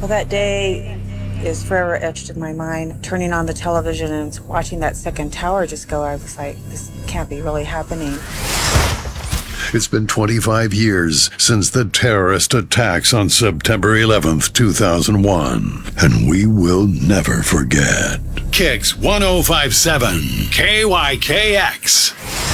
Well, that day is forever etched in my mind. Turning on the television and watching that second tower just go, I was like, this can't be really happening. It's been 25 years since the terrorist attacks on September 11th, 2001, and we will never forget. Kicks 1057, KYKX.